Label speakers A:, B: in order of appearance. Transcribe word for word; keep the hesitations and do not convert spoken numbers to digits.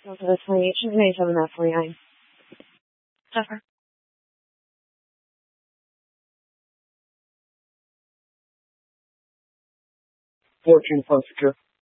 A: Go to the twenty-eight, she's ninety-seven, not forty-nine.
B: Jennifer.
C: Fortune Phone Secure.